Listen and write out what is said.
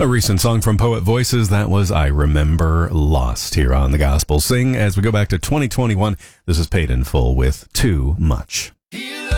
A recent song from Poet Voices, that was I Remember Lost here on The Gospel Sing. As we go back to 2021, this is Paid in Full with Too Much. You